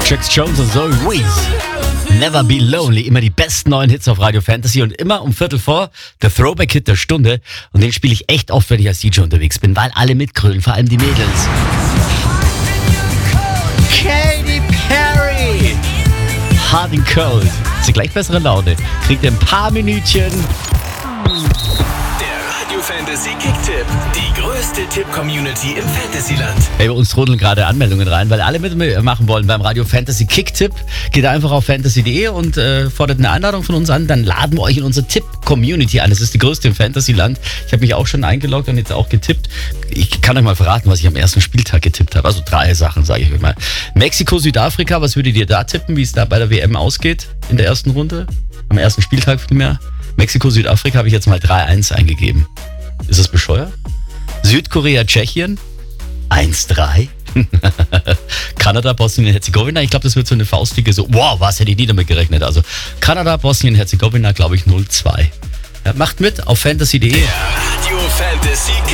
Jax Jones und Zoe Wees. Never Be Lonely. Immer die besten neuen Hits auf Radio Fantasy und immer um 3:15 der Throwback-Hit der Stunde. Und den spiele ich echt oft, wenn ich als DJ unterwegs bin, weil alle mitgrölen, vor allem die Mädels. Katy Perry. Hard and Cold. Sie gleich bessere Laune. Kriegt ein paar Minütchen. Fantasy Kicktipp, die größte Tipp-Community im Fantasyland. Hey, bei uns trudeln gerade Anmeldungen rein, weil alle mitmachen wollen beim Radio Fantasy Kicktipp. Geht einfach auf fantasy.de und fordert eine Einladung von uns an. Dann laden wir euch in unsere Tipp-Community an. Das ist die größte im Fantasyland. Ich habe mich auch schon eingeloggt und jetzt auch getippt. Ich kann euch mal verraten, was ich am ersten Spieltag getippt habe. Also 3 Sachen, sage ich euch mal. Mexiko, Südafrika, was würdet ihr da tippen, wie es da bei der WM ausgeht in der ersten Runde? Am ersten Spieltag vielmehr. Mexiko, Südafrika habe ich jetzt mal 3-1 eingegeben. Ist das bescheuert? Südkorea, Tschechien 1-3. Kanada, Bosnien-Herzegowina. Ich glaube, das wird so eine faustige so. Wow, was hätte ich nie damit gerechnet. Also Kanada, Bosnien-Herzegowina, glaube ich 0-2. Ja, macht mit auf fantasy.de. Der Radio Fantasy